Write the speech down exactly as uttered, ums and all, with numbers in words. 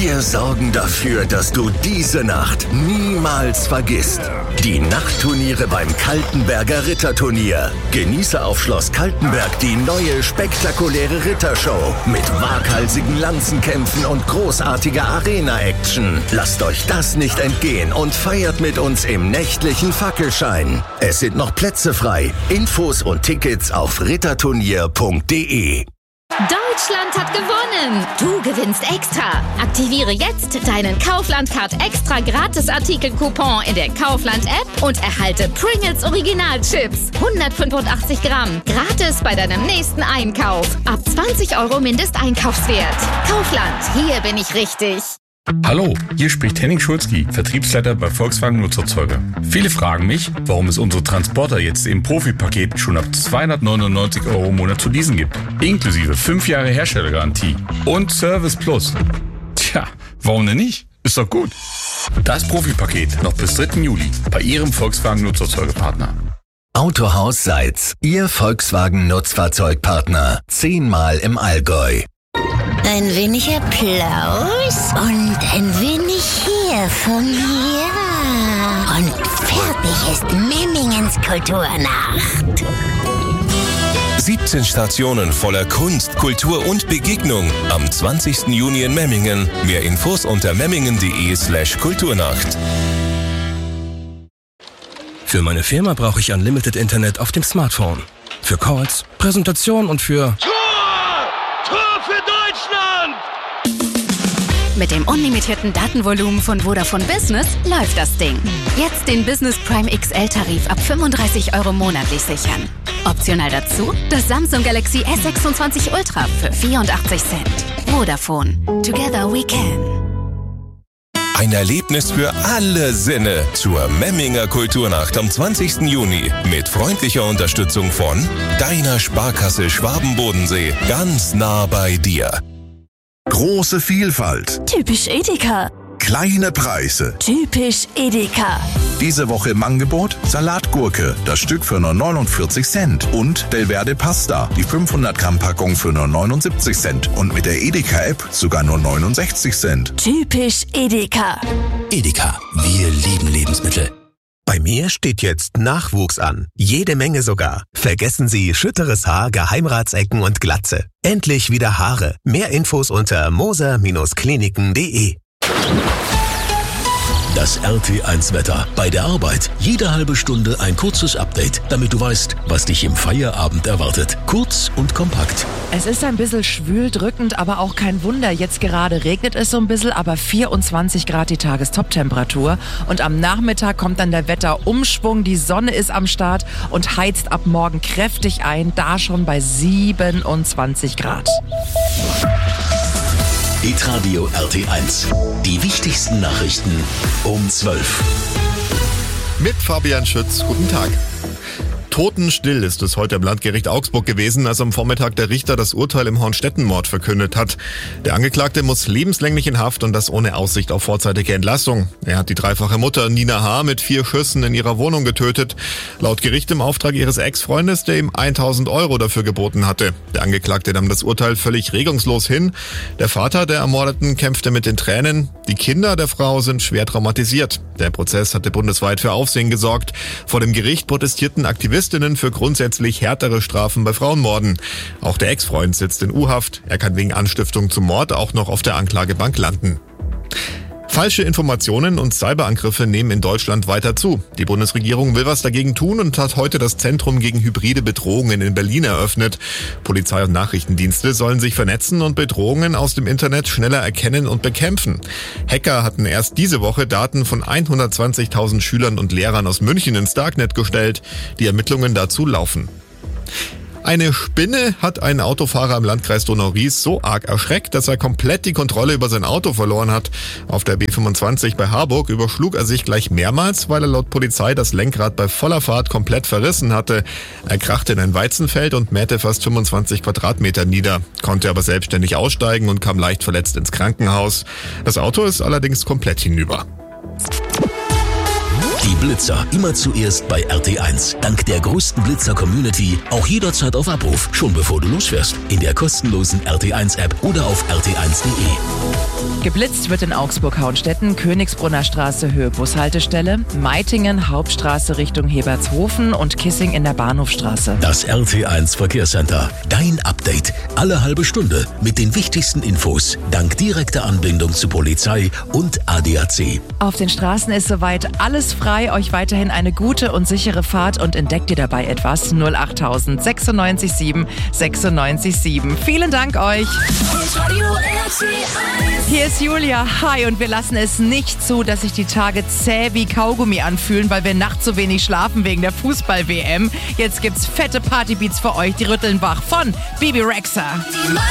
Wir sorgen dafür, dass du diese Nacht niemals vergisst. Die Nachtturniere beim Kaltenberger Ritterturnier. Genieße auf Schloss Kaltenberg die neue spektakuläre Rittershow mit waghalsigen Lanzenkämpfen und großartiger Arena-Action. Lasst euch das nicht entgehen und feiert mit uns im nächtlichen Fackelschein. Es sind noch Plätze frei. Infos und Tickets auf ritterturnier punkt de. Deutschland hat gewonnen! Du gewinnst extra! Aktiviere jetzt deinen Kaufland-Card extra Gratis-Artikel-Coupon in der Kaufland-App und erhalte Pringles Original-Chips. hundertfünfundachtzig Gramm. Gratis bei deinem nächsten Einkauf. Ab zwanzig Euro Mindesteinkaufswert. Kaufland, hier bin ich richtig. Hallo, hier spricht Henning Schulzki, Vertriebsleiter bei Volkswagen Nutzerzeuger. Viele fragen mich, warum es unsere Transporter jetzt im Profi-Paket schon ab zweihundertneunundneunzig Euro im Monat zu leasen gibt. Inklusive fünf Jahre Herstellergarantie und Service Plus. Tja, warum denn nicht? Ist doch gut. Das Profi-Paket noch bis dritten Juli bei Ihrem Volkswagen Nutzerzeugerpartner. Autohaus Seitz, Ihr Volkswagen Nutzfahrzeugpartner. Zehnmal im Allgäu. Ein wenig Applaus und ein wenig hier von mir. Und fertig ist Memmingens Kulturnacht. siebzehn Stationen voller Kunst, Kultur und Begegnung am zwanzigsten Juni in Memmingen. Mehr Infos unter memmingen.de slash Kulturnacht. Für meine Firma brauche ich Unlimited Internet auf dem Smartphone. Für Calls, Präsentation und für... Mit dem unlimitierten Datenvolumen von Vodafone Business läuft das Ding. Jetzt den Business Prime X L-Tarif ab fünfunddreißig Euro monatlich sichern. Optional dazu das Samsung Galaxy S sechsundzwanzig Ultra für vierundachtzig Cent. Vodafone. Together we can. Ein Erlebnis für alle Sinne zur Memminger Kulturnacht am zwanzigsten Juni mit freundlicher Unterstützung von deiner Sparkasse Schwaben-Bodensee. Ganz nah bei dir. Große Vielfalt. Typisch Edeka. Kleine Preise. Typisch Edeka. Diese Woche im Angebot Salatgurke, das Stück für nur neunundvierzig Cent. Und Delverde Pasta, die fünfhundert Gramm Packung für nur neunundsiebzig Cent. Und mit der Edeka-App sogar nur neunundsechzig Cent. Typisch Edeka. Edeka, wir lieben Lebensmittel. Bei mir steht jetzt Nachwuchs an. Jede Menge sogar. Vergessen Sie schütteres Haar, Geheimratsecken und Glatze. Endlich wieder Haare. Mehr Infos unter moser Kliniken punkt de. Das R T eins Wetter. Bei der Arbeit jede halbe Stunde ein kurzes Update, damit du weißt, was dich im Feierabend erwartet. Kurz und kompakt. Es ist ein bisschen schwül, drückend, aber auch kein Wunder. Jetzt gerade regnet es so ein bisschen, aber vierundzwanzig Grad die Tagestop-Temperatur. Und am Nachmittag kommt dann der Wetterumschwung. Die Sonne ist am Start und heizt ab morgen kräftig ein, da schon bei siebenundzwanzig Grad. Hitradio R T eins. Die wichtigsten Nachrichten um zwölf. Mit Fabian Schütz, guten Tag. Totenstill ist es heute im Landgericht Augsburg gewesen, als am Vormittag der Richter das Urteil im Hornstetten-Mord verkündet hat. Der Angeklagte muss lebenslänglich in Haft und das ohne Aussicht auf vorzeitige Entlassung. Er hat die dreifache Mutter Nina H. mit vier Schüssen in ihrer Wohnung getötet. Laut Gericht im Auftrag ihres Ex-Freundes, der ihm tausend Euro dafür geboten hatte. Der Angeklagte nahm das Urteil völlig regungslos hin. Der Vater der Ermordeten kämpfte mit den Tränen. Die Kinder der Frau sind schwer traumatisiert. Der Prozess hatte bundesweit für Aufsehen gesorgt. Vor dem Gericht protestierten Aktivistinnen für grundsätzlich härtere Strafen bei Frauenmorden. Auch der Ex-Freund sitzt in U-Haft. Er kann wegen Anstiftung zum Mord auch noch auf der Anklagebank landen. Falsche Informationen und Cyberangriffe nehmen in Deutschland weiter zu. Die Bundesregierung will was dagegen tun und hat heute das Zentrum gegen hybride Bedrohungen in Berlin eröffnet. Polizei und Nachrichtendienste sollen sich vernetzen und Bedrohungen aus dem Internet schneller erkennen und bekämpfen. Hacker hatten erst diese Woche Daten von hundertzwanzigtausend Schülern und Lehrern aus München ins Darknet gestellt. Die Ermittlungen dazu laufen. Eine Spinne hat einen Autofahrer im Landkreis Donau-Ries so arg erschreckt, dass er komplett die Kontrolle über sein Auto verloren hat. Auf der B fünfundzwanzig bei Harburg überschlug er sich gleich mehrmals, weil er laut Polizei das Lenkrad bei voller Fahrt komplett verrissen hatte. Er krachte in ein Weizenfeld und mähte fast fünfundzwanzig Quadratmeter nieder, konnte aber selbstständig aussteigen und kam leicht verletzt ins Krankenhaus. Das Auto ist allerdings komplett hinüber. Die Blitzer, immer zuerst bei R T eins. Dank der größten Blitzer-Community auch jederzeit auf Abruf, schon bevor du losfährst. In der kostenlosen R T eins App oder auf r t eins punkt de. Geblitzt wird in Augsburg-Hauenstetten, Königsbrunner Straße, Höhe Bushaltestelle, Meitingen, Hauptstraße Richtung Hebertshofen und Kissing in der Bahnhofstraße. Das R T eins Verkehrscenter. Dein Update. Alle halbe Stunde mit den wichtigsten Infos. Dank direkter Anbindung zu Polizei und A D A C. Auf den Straßen ist soweit alles frei. Euch weiterhin eine gute und sichere Fahrt und entdeckt ihr dabei etwas? null acht tausend sechsundneunzig sieben sechsundneunzig sieben. Vielen Dank euch. Hier ist Julia. Hi, und wir lassen es nicht zu, dass sich die Tage zäh wie Kaugummi anfühlen, weil wir nachts so wenig schlafen wegen der Fußball-W M. Jetzt gibt's fette Partybeats für euch, die Rütteln wach von Bibi Rexha.